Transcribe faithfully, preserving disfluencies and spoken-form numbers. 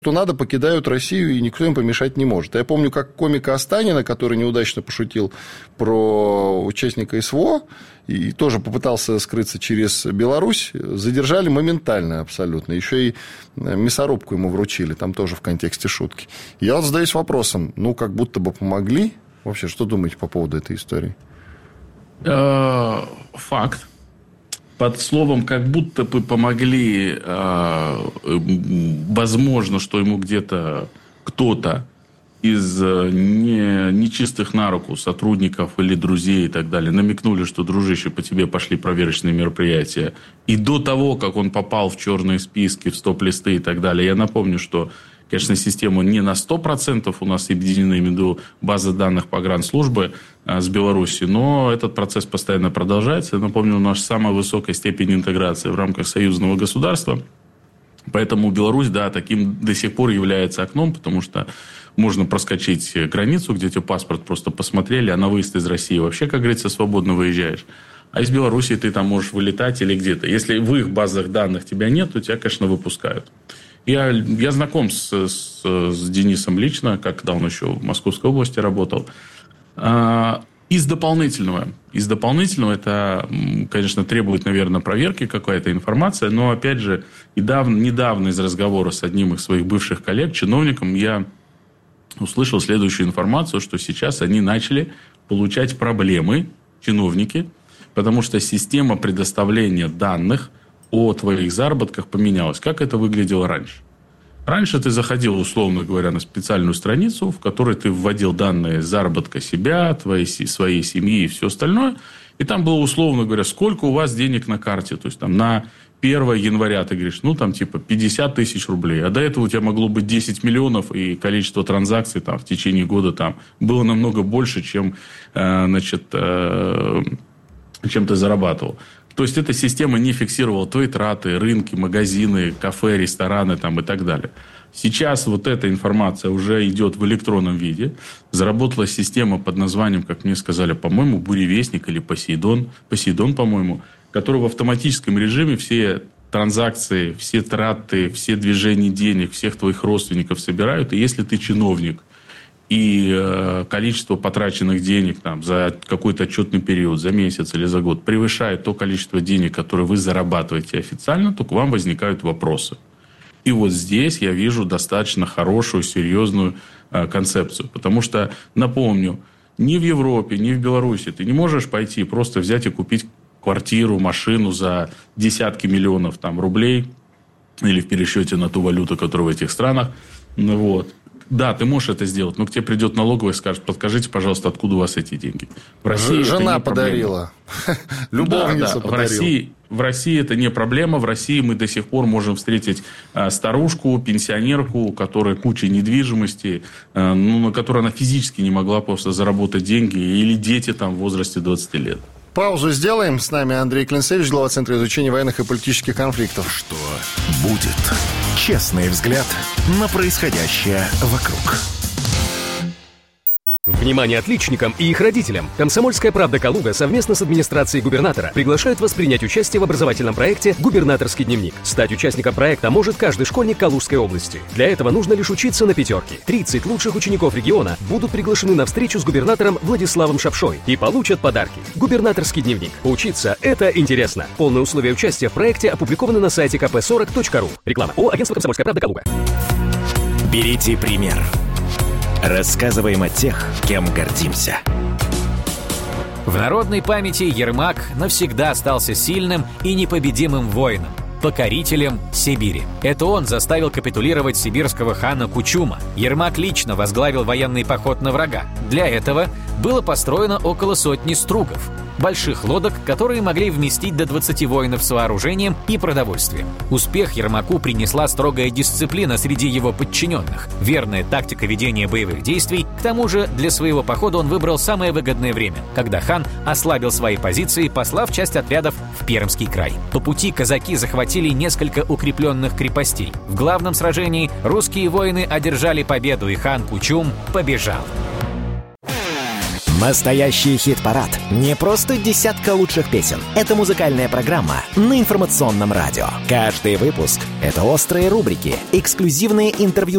что надо, покидают Россию, и никто им помешать не может. Я помню, как комика Останина, который неудачно пошутил про участника СВО и тоже попытался скрыться через Беларусь, задержали моментально абсолютно. Еще и мясорубку ему вручили, там тоже в контексте шутки. Я вот задаюсь вопросом, ну, как будто бы помогли. Вообще, что думаете по поводу этой истории? Факт. Под словом «как будто бы помогли», возможно, что ему где-то кто-то из не, нечистых на руку сотрудников или друзей и так далее намекнули, что, дружище, по тебе пошли проверочные мероприятия. И до того, как он попал в черные списки, в стоп-листы и так далее, я напомню, что, конечно, система не на сто процентов у нас объединена, имею в виду базы данных погранслужбы с Беларуси, но этот процесс постоянно продолжается. Я напомню, у нас самая высокая степень интеграции в рамках союзного государства. Поэтому Беларусь, да, таким до сих пор является окном, потому что можно проскочить границу, где тебе паспорт просто посмотрели, а на выезд из России вообще, как говорится, свободно выезжаешь. А из Беларуси ты там можешь вылетать или где-то. Если в их базах данных тебя нет, то тебя, конечно, выпускают. Я, я знаком с, с, с Денисом лично, когда он еще в Московской области работал. Из дополнительного, из дополнительного это, конечно, требует, наверное, проверки какая-то информация, но, опять же, недавно, недавно из разговора с одним из своих бывших коллег, чиновником, я услышал следующую информацию, что сейчас они начали получать проблемы, чиновники, потому что система предоставления данных о твоих заработках поменялась. Как это выглядело раньше? Раньше ты заходил, условно говоря, на специальную страницу, в которой ты вводил данные заработка себя, твоей, своей семьи и все остальное. И там было, условно говоря, сколько у вас денег на карте. То есть, там, на первое января ты говоришь, ну, там, типа, пятьдесят тысяч рублей. А до этого у тебя могло быть десять миллионов, и количество транзакций там, в течение года там, было намного больше, чем, э, значит, э, чем ты зарабатывал. То есть, эта система не фиксировала твои траты, рынки, магазины, кафе, рестораны там, и так далее. Сейчас вот эта информация уже идет в электронном виде. Заработала система под названием, как мне сказали, по-моему, «Буревестник» или «Посейдон», «Посейдон», по-моему, который в автоматическом режиме все транзакции, все траты, все движения денег, всех твоих родственников собирают. И если ты чиновник, и э, количество потраченных денег там, за какой-то отчетный период, за месяц или за год превышает то количество денег, которое вы зарабатываете официально, то к вам возникают вопросы. И вот здесь я вижу достаточно хорошую, серьезную э, концепцию. Потому что, напомню, ни в Европе, ни в Беларуси ты не можешь пойти просто взять и купить квартиру, машину за десятки миллионов там, рублей или в пересчете на ту валюту, которая в этих странах. Ну, вот. Да, ты можешь это сделать, но к тебе придет налоговая и скажет, подскажите, пожалуйста, откуда у вас эти деньги. В России жена подарила. Любовница подарила. В России это не проблема. В России мы до сих пор можем встретить старушку, пенсионерку, у которой куча недвижимости, ну, на которой она физически не могла просто заработать деньги, или дети там в возрасте двадцати лет. Паузу сделаем. С нами Андрей Клинцевич, глава Центра изучения военных и политических конфликтов. Что будет? Честный взгляд на происходящее вокруг. Внимание отличникам и их родителям! Комсомольская правда Калуга совместно с администрацией губернатора приглашает вас принять участие в образовательном проекте «Губернаторский дневник». Стать участником проекта может каждый школьник Калужской области. Для этого нужно лишь учиться на пятерке. тридцать лучших учеников региона будут приглашены на встречу с губернатором Владиславом Шапшой и получат подарки. «Губернаторский дневник». Учиться – это интересно. Полные условия участия в проекте опубликованы на сайте ка пэ сорок точка ру. Реклама. О, агентство «Комсомольская правда» Калуга. Берите пример. Рассказываем о тех, кем гордимся. В народной памяти Ермак навсегда остался сильным и непобедимым воином, покорителем Сибири. Это он заставил капитулировать сибирского хана Кучума. Ермак лично возглавил военный поход на врага. Для этого было построено около сотни стругов, больших лодок, которые могли вместить до двадцати воинов с вооружением и продовольствием. Успех Ермаку принесла строгая дисциплина среди его подчиненных, верная тактика ведения боевых действий. К тому же для своего похода он выбрал самое выгодное время, когда хан ослабил свои позиции, послав часть отрядов в Пермский край. По пути казаки захватили несколько укрепленных крепостей. В главном сражении русские воины одержали победу, и хан Кучум побежал. Настоящий хит-парад. Не просто десятка лучших песен. Это музыкальная программа на информационном радио. Каждый выпуск — это острые рубрики, эксклюзивные интервью